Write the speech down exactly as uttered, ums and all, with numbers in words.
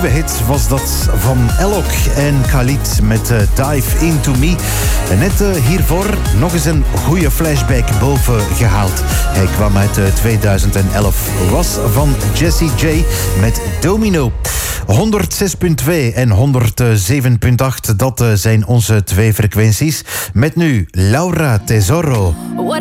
nieuwe hit was dat van Elok en Khalid met uh, Dive Into Me. En net uh, hiervoor nog eens een goede flashback boven gehaald. Hij kwam uit uh, tweeduizend elf. Was van Jessie J met Domino. honderdzes komma twee en honderdzeven komma acht, dat uh, zijn onze twee frequenties. Met nu Laura Tesoro. What